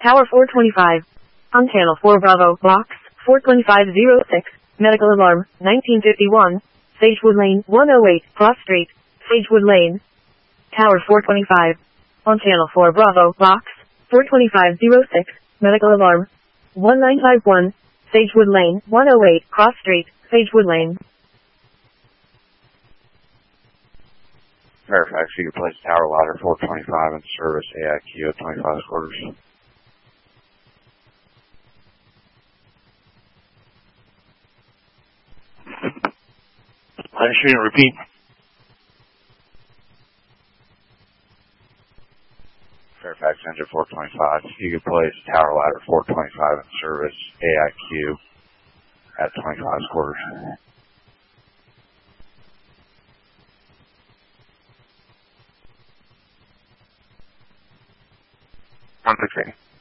Tower 425. On channel 4 Bravo, box 42506, medical alarm, 1951, Sagewood Lane, 108, Cross Street, Sagewood Lane. Tower 425. On channel 4 Bravo, box 42506, medical alarm, 1951, Sagewood Lane, 108, Cross Street, Sagewood Lane. Fairfax, you can place Tower Ladder 425 in service AIQ at 25 quarters. Line shooting, repeat. Fairfax Engine 425, you can place Tower Ladder 425 in service AIQ at 25 quarters. On the train.